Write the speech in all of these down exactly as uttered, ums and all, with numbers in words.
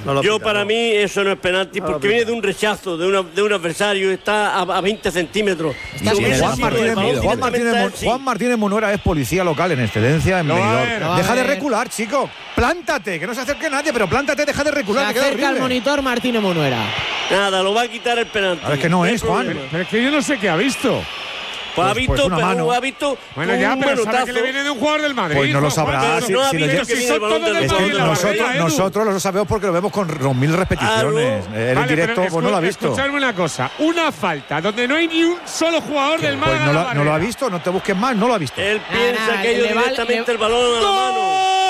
No Yo pita, para no. mí eso no es penalti, No porque pita. viene de un rechazo de, una, de un adversario, está a, a veinte centímetros. Sí, Juan, Martínez, Juan, Martínez, Juan Martínez Monuera es policía local en excedencia en No, a Benidorm. ver, no, a Deja de ver. recular, chico. Plántate, que no se acerque nadie, pero plántate, deja de Se recular. que queda acerca al horrible. monitor Martínez Munuera. Nada, lo va a quitar el penalti. A ver, que no hay es, Juan. problema. Pero es que yo no sé qué ha visto. Pues ha Pues- visto, pues una pero mano. ha visto Bueno, un ya, pero sabe manotazo. que le viene de un jugador del Madrid. Pues no lo Juan, sabrá, Juan, si- no si ha le visto lle- si que son viene el balón todos del del Es Madrid Madrid que en la nosotros, barrera, Edu. nosotros lo sabemos porque lo vemos con dos mil repeticiones. Claro. En Vale, directo, pero pues no lo ha escu- visto. Escuchadme una cosa. Una falta donde no hay ni un solo jugador del Málaga Pues no, en la lo- no lo ha barrera. visto, no te busques más, no lo ha visto. Él piensa nada, que ellos le vale- directamente le- el balón a la mano.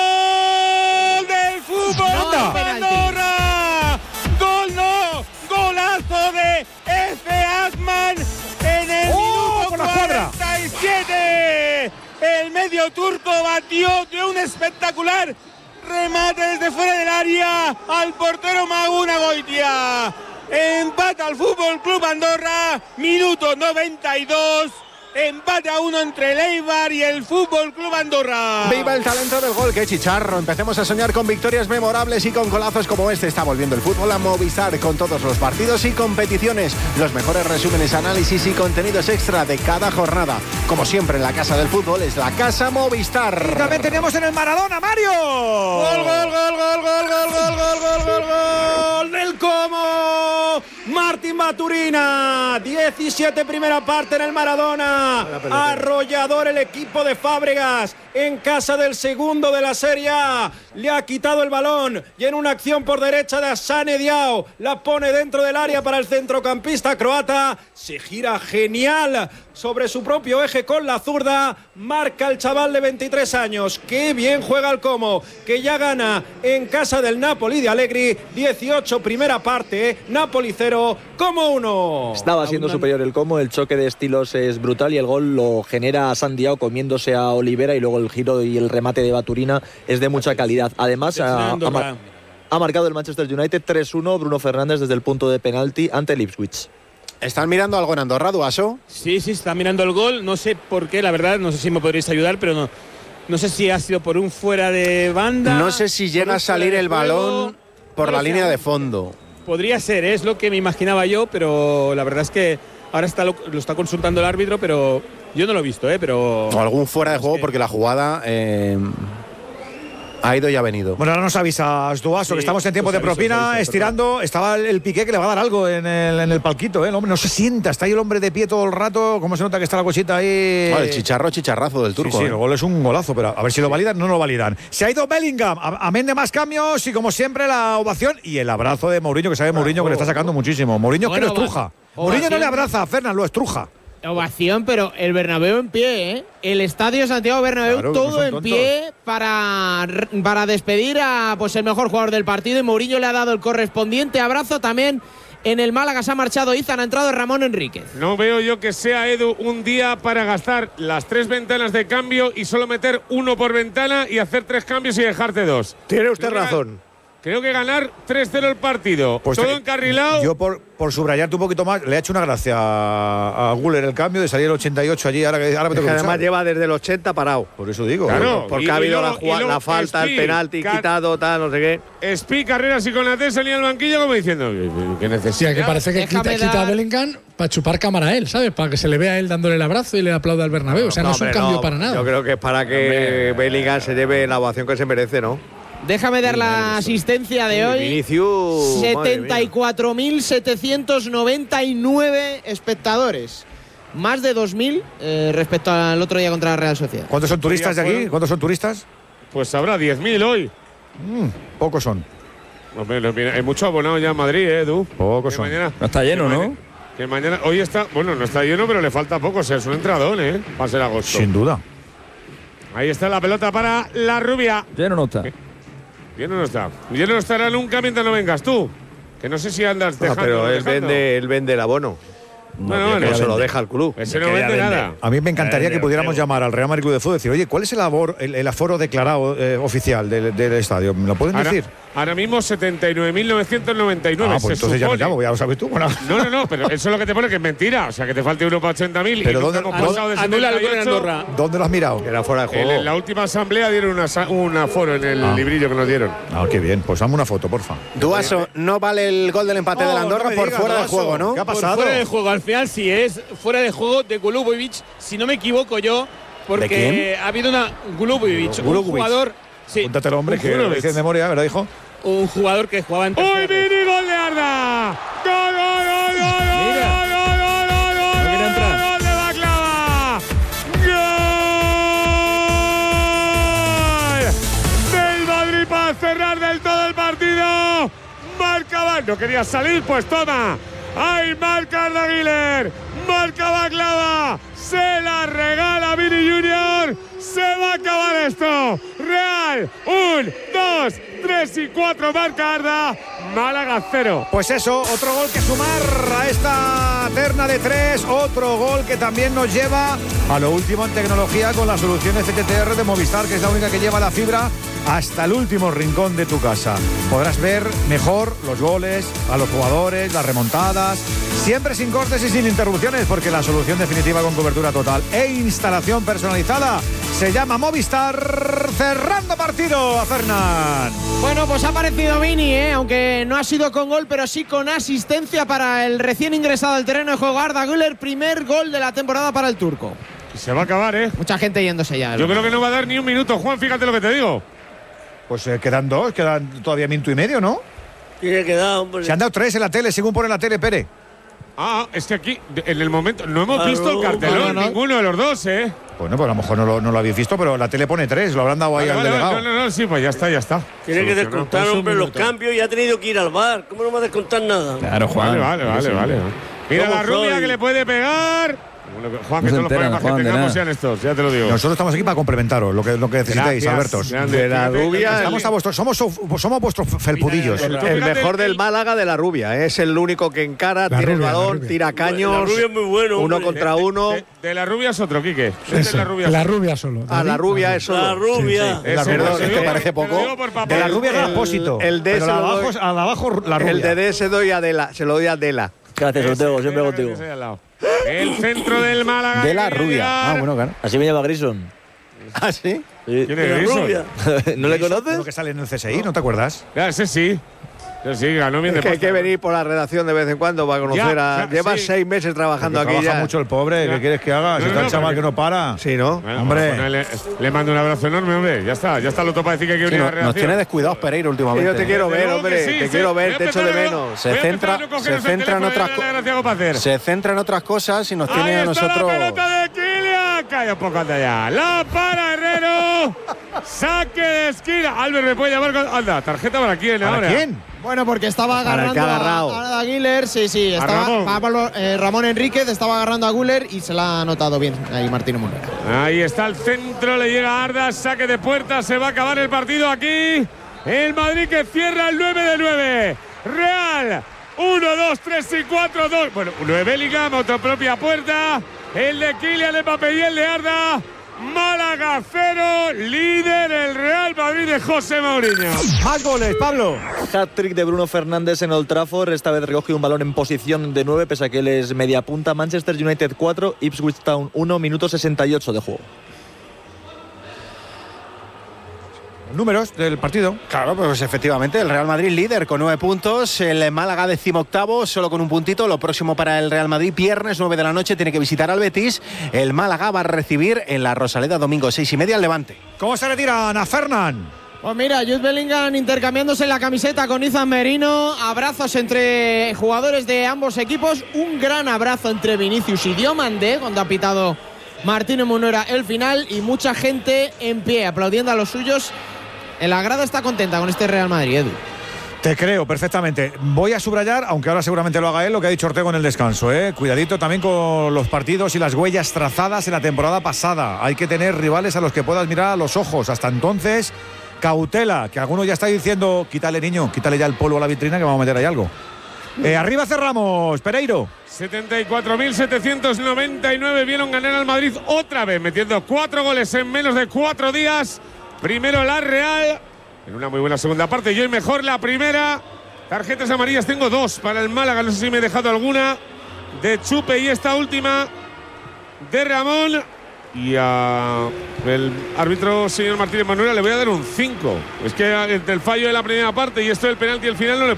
¡Gol del fútbol No de hay penalti. Andorra! ¡Gol no! ¡Golazo de Efe Asman en el ¡Oh, con la minuto cuadra! cuarenta y siete! El medio turco batió de un espectacular remate desde fuera del área al portero Maguna Goitia. Empata al Fútbol Club Andorra, minuto noventa y dos. Empate a uno entre el Eibar y el Fútbol Club Andorra. Viva el talento del gol, qué chicharro. Empecemos a soñar con victorias memorables y con golazos como este. Está volviendo el fútbol a Movistar con todos los partidos y competiciones, los mejores resúmenes, análisis y contenidos extra de cada jornada. Como siempre en la casa del fútbol es la Casa Movistar. Y también tenemos en el Maradona, Mario. Gol, gol, gol, gol, gol, gol, gol, gol, gol, gol, gol del Como. Martín Maturina, diecisiete primera parte en el Maradona. Arrollador el equipo de Fábregas en casa del segundo de la Serie A. Le ha quitado el balón y en una acción por derecha de Asane Diao la pone dentro del área para el centrocampista croata. Se gira genial sobre su propio eje con la zurda. Marca el chaval de veintitrés años. Qué bien juega el Como, que ya gana en casa del Napoli de Allegri. dieciocho primera parte, Napoli cero, Como uno. Estaba siendo superior el Como, el choque de estilos es brutal y el gol lo genera Sandiao comiéndose a Olivera y luego el giro y el remate de Baturina es de mucha calidad. Además, ha, ha, mar- ha marcado el Manchester United tres uno, Bruno Fernández desde el punto de penalti ante el Ipswich. ¿Están mirando algo en Andorra, Duaso? Sí, sí, está mirando el gol. No sé por qué, la verdad, no sé si me podréis ayudar, pero no, no sé si ha sido por un fuera de banda. No sé si por llega un a salir fuera de el juego. balón por No la lo sé. línea de fondo. Podría ser, es lo que me imaginaba yo, pero la verdad es que ahora está lo, lo está consultando el árbitro, pero yo no lo he visto, ¿eh? Pero O algún fuera de es juego que- porque la jugada eh, ha ido y ha venido. Bueno, ahora nos avisas, Duaso, Sí, que estamos en tiempo os de aviso, propina, os aviso, estirando. Estaba el, el Piqué que le va a dar algo en el, en el palquito, ¿eh? El hombre no se sienta, está ahí el hombre de pie todo el rato. ¿Cómo se nota que está la cosita ahí? Ah, el chicharro, chicharrazo del turco. Sí, sí, ¿eh? el gol es un golazo, pero a ver si lo validan, no lo validan. Se ha ido Bellingham, a- amén de más cambios y como siempre la ovación y el abrazo de Mourinho, que sabe Mourinho que le está sacando muchísimo. Mourinho es que Bueno, lo estruja. ova- Mourinho no le ovación. abraza a Fernan, lo estruja. Ovación, pero el Bernabéu en pie, ¿eh? El estadio Santiago Bernabéu Claro, que no todo son en tontos. pie para, para despedir a pues el mejor jugador del partido y Mourinho le ha dado el correspondiente abrazo. También en el Málaga se ha marchado Izan, ha entrado Ramón Enríquez. No veo yo que sea, Edu, un día para gastar las tres ventanas de cambio y solo meter uno por ventana y hacer tres cambios y dejarte dos. Tiene usted Creo que- razón. Creo que ganar tres cero el partido. Pues Todo te- encarrilado. Yo, por, por subrayarte un poquito más, le he hecho una gracia a, a Guller el cambio de salir el ochenta y ocho allí. Ahora, que, ahora me Es tengo que que además pensar. lleva desde el ochenta parado. Por eso digo. Claro. Porque Y- ha y habido luego- la, jugada- y luego la falta, Speed, el penalti Car- quitado, tal, no sé qué. Espi, Carreras y Konaté salía al banquillo como diciendo que Sí, necesidad. que parece que quita, Déjame quita a dar- Bellingham para chupar cámara a él, ¿sabes? Para que se le vea a él dándole el abrazo y le aplauda al Bernabéu. O sea, no, es un hombre, cambio no. para nada. Yo creo que es para que Bellingham se lleve la ovación que se merece, ¿no? Déjame dar la asistencia de hoy. Vinicius. setenta y cuatro mil setecientos noventa y nueve espectadores. Más de dos mil eh, respecto al otro día contra la Real Sociedad. ¿Cuántos son turistas de aquí? fueron- ¿Cuántos son turistas? Pues habrá diez mil hoy. Mm, pocos son. Hombre, lo- mira, hay mucho abonado ya en Madrid, ¿eh, Edu? Pocos Que son. mañana- No está lleno, que ¿no? mañana- Que mañana, hoy está, bueno, no está lleno, pero le falta poco. O sea, es un entradón, ¿eh? Va a ser agosto. Sin duda. Ahí está la pelota para la rubia. Lleno no está. Lleno no está. Lleno no estará nunca mientras no vengas tú. Que no sé si andas No, dejando. pero él dejando. vende, él vende el abono. No, no, no, no se lo vender. deja al club. Ese no vende nada. A mí me encantaría Vende, que pudiéramos vende. llamar al Real Madrid Club de Fútbol y decir, oye, ¿cuál es el, abor, el, el aforo declarado eh, oficial del, del estadio? ¿Me lo pueden Ahora, decir? ahora mismo setenta y nueve mil novecientos noventa y nueve. Ah, pues se entonces ya no supone. llamo, ya lo sabes tú. Bueno. No, no, no, pero eso es lo que te pone que es mentira. O sea, que te falte uno para ochenta mil. Pero y nunca ¿dónde- hemos pasado de Anula el gol en setenta y ocho. Andorra. ¿Dónde lo has mirado? Era fuera de juego. En, en la última asamblea dieron una sa- un aforo en el Ah. librillo que nos dieron. Ah, qué bien. Pues dame una foto, porfa. Duaso, no vale el gol del empate Oh, del Andorra no me por digas, fuera de Duaso. juego, ¿no? ¿Qué ha Por pasado? fuera de juego, al final sí es fuera de juego de Golubovic, si no me equivoco yo, porque quién? ha habido una Golubovic, un Golubovic. jugador, sí, Apúntate el hombre un que lo Golubovic, dice de memoria, ¿verdad, hijo? un jugador que jugaba en ¡Uy, tercera. mini gol de Arda! ¡Gol, gol, gol, gol, gol, Mira. gol, gol, gol, gol, gol, No quiere entrar. gol de Baklava! ¡Gol! Del Madrid para cerrar del todo el partido. Marca Baklava. No quería salir, pues toma. ¡Ay, marca Arda Güler! ¡Marca Baklava! ¡Se la regala Vini Junior! ¡Se va a acabar esto! ¡Real! ¡Un, dos, tres y cuatro! Marca Arda. Málaga cero. Pues eso, otro gol que sumar a esta terna de tres, otro gol que también nos lleva a lo último en tecnología con la solución F T T R de Movistar, que es la única que lleva la fibra hasta el último rincón de tu casa. Podrás ver mejor los goles, a los jugadores, las remontadas, siempre sin cortes y sin interrupciones, porque la solución definitiva con cobertura total e instalación personalizada se llama Movistar. Cerrando partido a Fernán. Bueno, pues ha aparecido Vini, ¿eh? Aunque no ha sido con gol, pero sí con asistencia para el recién ingresado al terreno de juego Arda Güler. Primer gol de la temporada para el turco. Se va a acabar, ¿eh? Mucha gente yéndose ya. Yo creo que no va a dar ni un minuto, Juan, fíjate lo que te digo. Pues eh, quedan dos, quedan todavía minuto y medio, ¿no? Tiene que dar, hombre. Se han dado tres en la tele, según pone la tele, Pere. Ah, es que aquí, en el momento, no hemos Claro, visto el cartelón, no, no. ninguno de los dos, ¿eh? Bueno, pues a lo mejor no lo, no lo habéis visto, pero la tele pone tres, lo habrán dado ahí Vale, al vale, delegado. no, no, no, sí, pues ya está, ya está. Tiene que Solucionado. descontar, Pues un hombre, los minuto. cambios y ha tenido que ir al bar. ¿Cómo no va a descontar nada? Claro, Juan. Vale, vale, vale, vale. Mira ¿Cómo la rubia soy? que le puede pegar. Bueno, Juan, que No se todos los enteran, problemas Juan, que de tengamos nada. sean estos, ya te lo digo. Nosotros estamos aquí para complementaros lo que, lo que necesitéis, Gracias, Albertos. grande. De la Fíjate, rubia, Estamos, a vuestros, somos, somos vuestros felpudillos. Mira, el fíjate, mejor del el- Málaga de la rubia. Es el único que encara, La tiene rubia, el la balón, rubia. tira La caños. rubia es muy bueno, uno hombre. contra uno. De, de la rubia es otro, Quique. Es Ese, de la rubia. la rubia solo. A la rubia es La solo. rubia. Eso, La te lo rubia, digo esto por- parece te lo poco. digo por papá. De la rubia el- es Apósito. el de pero ese la lo abajo, doy- es- a la abajo la rubia. El de D se doy a Adela, se lo doy a Adela. Gracias, Ortego, siempre Mira que contigo. estoy al lado. El centro del Málaga. De la que quiere rubia. llegar. Ah, bueno, claro. Así me llama Grison. ¿Ah, sí? Sí. ¿Quién La es eso? rubia. ¿No le Lo conoces? que sale en el C S I, ¿no te acuerdas? Ya, ese sí. Ese sí, ganó bien de Es que hay pasta. que venir por la redacción de vez en cuando para conocer Ya, a. ya, Lleva sí. seis meses trabajando Porque aquí trabaja ya. mucho el pobre, Ya. ¿qué quieres que haga? No, Si no, está el no, chaval porque- que no para. Sí, ¿no? Bueno, Hombre. pues ponerle- le mando un abrazo enorme, hombre. Ya está, ya está lo para decir que hay que Sí, venir a no- la nos redacción. tiene descuidados Pereira últimamente. Yo te quiero Desde ver, luego hombre. que sí, te sí. quiero Voy a ver, te echo de empezar a- menos. Se voy a empezar centra- a no cogeros se el centra en teléfono otras y co- la gracia hago para hacer. Se centra en otras cosas y nos Ahí tiene a está nosotros. la pelota de Kylian. Calla un poco, anda ya. La para Herrero. Saque de esquina. Albert, ¿me puede llamar? Con... Anda, tarjeta para quién ¿Para ahora? quién? Bueno, porque estaba Para el agarrando que ha agarrado. a Arda Güler. Sí, sí. A Estaba Ramón. Pablo, eh, Ramón Enríquez estaba agarrando a Güler y se la ha notado bien ahí Martino Monera. Ahí está el centro, le llega Arda, saque de puerta, se va a acabar el partido aquí. El Madrid que cierra el nueve de nueve. Real, uno, dos, tres y cuatro, dos. Bueno, uno de Bellingham, otra propia puerta. El de Kylian Mbappé y el de Arda. Málaga cero, líder el Real Madrid de José Mourinho. Más goles, Pablo. Hat-trick de Bruno Fernández en Old Trafford. Esta vez recoge un balón en posición de nueve, pese a que él es media punta. Manchester United cuatro, Ipswich Town uno, minuto sesenta y ocho de juego. Números del partido. Claro, pues efectivamente, el Real Madrid líder con nueve puntos, el Málaga decimoctavo solo con un puntito. Lo próximo para el Real Madrid, viernes nueve de la noche, tiene que visitar al Betis. El Málaga va a recibir en la Rosaleda domingo seis y media al Levante. ¿Cómo se retiran a Fernán? Pues mira, Jude Bellingham intercambiándose la camiseta con Izan Merino. Abrazos entre jugadores de ambos equipos. Un gran abrazo entre Vinicius y Diomandé cuando ha pitado Martino Munera el final. Y mucha gente en pie aplaudiendo a los suyos. La grada está contenta con este Real Madrid, Edu. Te creo perfectamente. Voy a subrayar, aunque ahora seguramente lo haga él, lo que ha dicho Ortego en el descanso. ¿eh? Cuidadito también con los partidos y las huellas trazadas en la temporada pasada. Hay que tener rivales a los que puedas mirar a los ojos. Hasta entonces, cautela, que alguno ya está diciendo, quítale niño, quítale ya el polvo a la vitrina que vamos a meter ahí algo. Eh, arriba cerramos, Pereiro. setenta y cuatro mil setecientos noventa y nueve vieron ganar al Madrid otra vez, metiendo cuatro goles en menos de cuatro días. Primero la Real, en una muy buena segunda parte, y hoy mejor la primera. Tarjetas amarillas tengo dos para el Málaga, no sé si me he dejado alguna. De Chupe y esta última de Ramón. Y al árbitro, señor Martínez Manuela, le voy a dar un cinco. Es que entre el fallo de la primera parte y esto del penalti al final no le